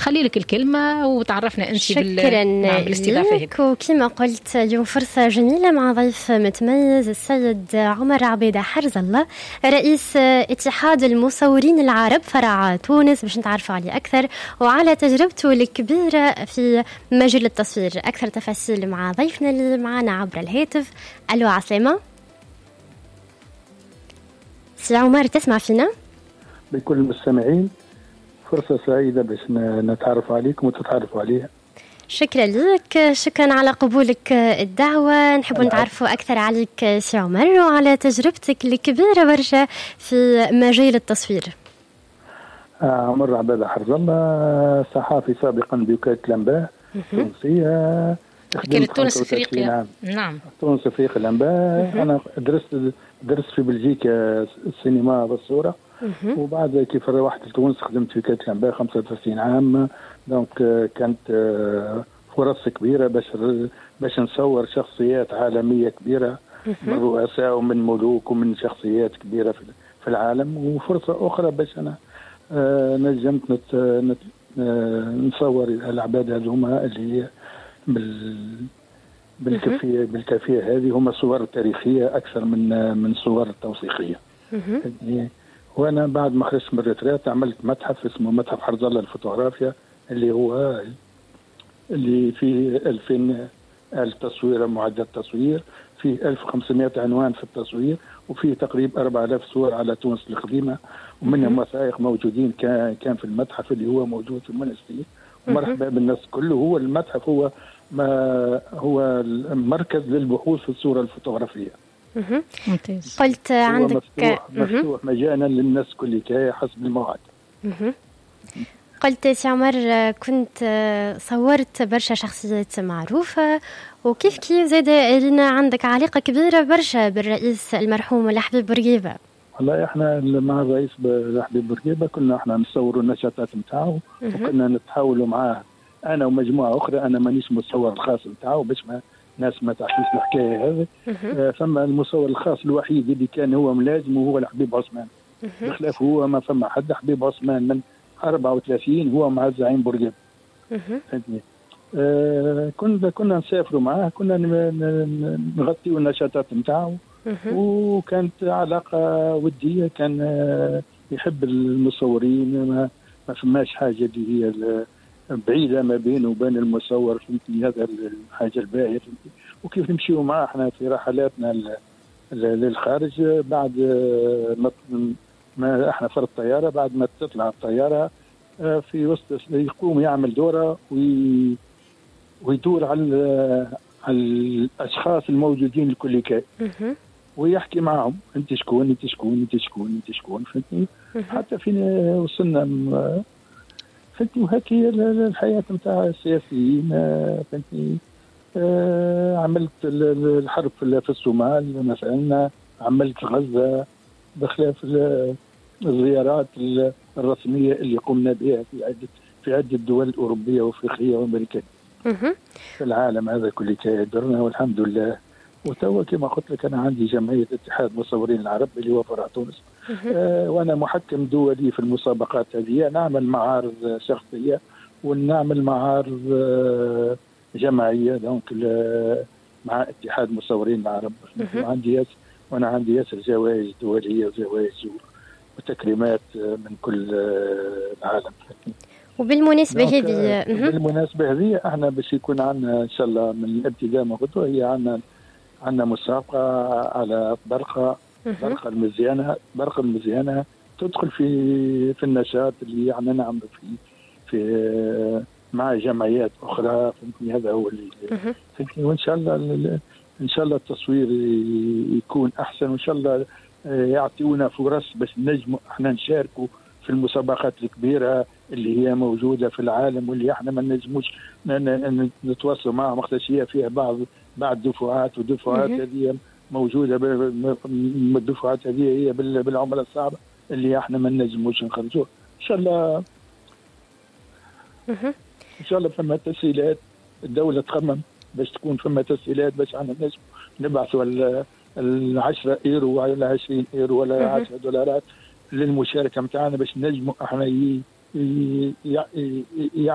نخلي لك الكلمة وتعرفنا أنت شكرا بالاستضافة هيك. وكما قلت اليوم فرصة جميلة مع ضيف متميز السيد عمر عبيدة حرز الله، رئيس اتحاد المصورين العرب فرع تونس، باش نتعرفوا عليه أكثر وعلى تجربته الكبيرة في مجال التصوير. أكثر تفاصيل مع ضيفنا اللي معنا عبر الهاتف. ألو عسلامة سي عمر، تسمع فينا؟ بكل المستمعين فرصة سعيدة باش نتعرف عليكم وتتعرفوا عليها. شكرا لك، شكرا على قبولك الدعوة. نحب نتعرفوا أكثر عليك سي عمر وعلى تجربتك الكبيرة برشا في مجال التصوير. عمر عبادة حرز الله، صحافي سابقا بوكالة الأنباء تونسية، خدمت تونس افريقيا. نعم تونس افريقيا الأنباء. انا درست في بلجيكا السينما والصورة، وبعد كيف روحت لتونس خدمت في وكالة الأنباء 35 عام. دونك كانت فرص كبيرة باش نصور شخصيات عالمية كبيرة من رؤساء ومن ملوك ومن شخصيات كبيرة في العالم، وفرصة أخرى باش أنا نجمت نصور الأعباد هذوما اللي هي بالكيفية هذه. هما صور تاريخية أكثر من صور توثيقية. وأنا بعد ما خرجت من الريترات عملت متحف اسمه متحف حرز الله للفوتوغرافيا، اللي فيه 2000 التصوير، معدات تصوير، فيه 1500 عنوان في التصوير، وفيه تقريبا 4000 صور على تونس القديمة، ومنهم وثائق موجودين كان في المتحف اللي هو موجود في المنستير. ومرحبا بالناس كله. هو المتحف هو المركز للبحوث في الصورة الفوتوغرافية. قلت عندك مفتوح مجانا للناس كل حسب الموعد. قلت سي عمر كنت صورت برشا شخصيات معروفة، وكيف زاد لنا عندك علاقة كبيرة برشا بالرئيس المرحوم الحبيب بورقيبة. والله احنا مع الرئيس الحبيب بورقيبة كنا احنا نصوروا النشاطات نتاعو، وكنا نتحاولوا معاه انا ومجموعة اخرى. انا مانيش مصور الخاص نتاعو باش الناس ما تعرفش الحكاية هذه. ثم المصور الخاص الوحيد اللي كان هو ملازم وهو الحبيب عثمان. بخلاف هو ما فما حد. حبيب عثمان من 34 هو مع الزعيم بورقيبة. فهمتني؟ كنا نسافروا معاه، كنا نغطيوا النشاطات نتاعو، وكانت علاقة ودية. كان يحب المصورين، ما فماش حاجة اللي هي بعيدة ما بينه وبين المصور. فهمتني؟ هذا الحاجة الباهية. وكيف نمشيوا معاه احنا في رحلاتنا للخارج، بعد ما احنا في الطيارة، بعد ما تطلع الطيارة في وسط يقوم يعمل دورة ويدور على الأشخاص الموجودين الكل كاي، ويحكي معهم انت شكون انت شكون انت شكون انت شكون. فهمتني؟ حتى فين وصلنا. فهمتني؟ وهكي الحياة نتاع السياسيين. فهمتني؟ عملت الحرب في الصومال مثلا، عملت غزة، بخلاف الزيارات الرسمية اللي قمنا بها في عدة دول أوروبية وأفريقية وأمريكية في العالم هذا كله درنا والحمد لله. وتوا كما قلت لك أنا عندي جمعية اتحاد مصورين العرب اللي هو فرع تونس، وأنا محكم دولي في المسابقات هذه. نعمل معارض شخصية ونعمل معارض جماعية دونك مع اتحاد مصورين العرب. وأنا عندي ياسر جوائز دولية وجوائز وتكريمات من كل العالم. وبالمناسبة هذه احنا باش يكون عندنا ان شاء الله من الابتداء من غدوة هي عندنا مسابقة على برقة المزيانة تدخل في النشاط اللي يعني نعمل في مع جمعيات أخرى. فهمتني؟ هذا هو اللي فهمتني. وإن شاء الله التصوير يكون أحسن، وإن شاء الله يعطيونا فرص باش نجموا احنا نشاركوا في المسابقات الكبيرة اللي هي موجودة في العالم، واللي احنا ما نجموش نتواصلوا معها خاطرش هي فيها بعض دفعات، ودفعات هذه موجودة. الدفعات هذه هي بالعملة الصعبة اللي احنا ما نجموش نخرجوها. ان شاء الله فما تسهيلات. الدولة تخمم باش تكون فما تسهيلات باش احنا نجم نبعثوا 10 ايرو ولا 20 ايرو ولا 10 دولارات للمشاركة متاعنا باش نجموا احنا